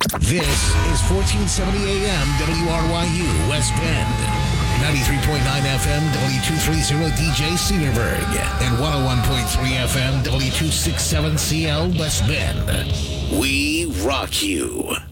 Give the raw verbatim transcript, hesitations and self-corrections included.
This is fourteen seventy A M W R Y U West Bend, ninety-three point nine F M W two thirty D J Cedarburg, and one oh one point three F M W two sixty-seven C L West Bend. We rock you.